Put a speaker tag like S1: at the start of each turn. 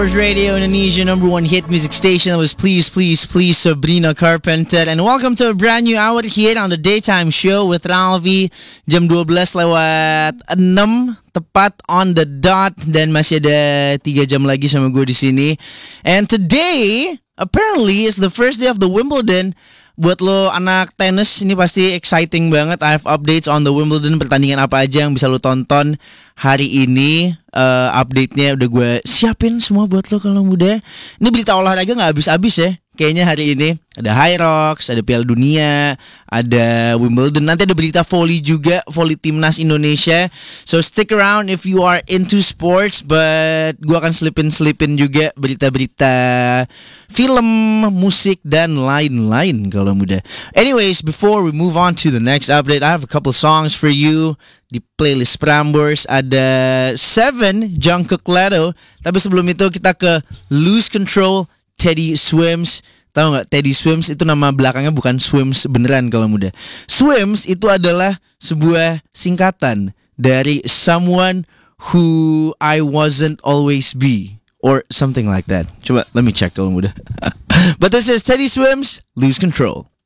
S1: Radio Indonesia #1 hit music station. That was Please Please Please Sabrina Carpenter. And welcome to a brand new hour here on the Daytime Show with Ralvi. Jam 12:06 tepat on the dot. Dan masih ada 3 jam lagi sama gue di sini. And today apparently is the first day of the Wimbledon. Buat lo anak tenis ini pasti exciting banget. I have updates on the Wimbledon, pertandingan apa aja yang bisa lo tonton hari ini. Update-nya udah gue siapin semua buat lo kalau muda. Ini berita olahraga gak habis-habis ya kayaknya hari ini. Ada High Rocks, ada Piala Dunia, ada Wimbledon. Nanti ada berita volley juga, volley timnas Indonesia. So stick around if you are into sports. But gue akan selipin juga berita-berita film, musik, dan lain-lain kalau muda. Anyways, before we move on to the next update, I have a couple songs for you. Di playlist Prambors ada 7 Jungkook Leto. Tapi sebelum itu kita ke Lose Control, Teddy Swims. Tahu nggak, Teddy Swims itu nama belakangnya bukan Swims beneran kalau muda. Swims itu adalah sebuah singkatan dari Someone Who I Wasn't Always Be, or something like that. Coba let me check kalau muda. But this is Teddy Swims, Lose Control.